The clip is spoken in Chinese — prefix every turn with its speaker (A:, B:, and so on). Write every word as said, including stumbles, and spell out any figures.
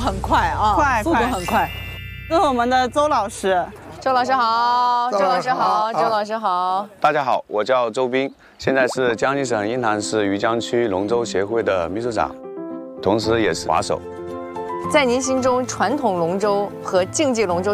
A: 很快啊，
B: 快
A: 速度很快。
B: 这是我们的周老师。
A: 周老师好，周老师好，周老师好。
C: 大家好，我叫周斌，现在是江西省鹰潭市余江区龙舟协会的秘书长，同时也是划手。
A: 在您心中，传统龙舟和竞技龙舟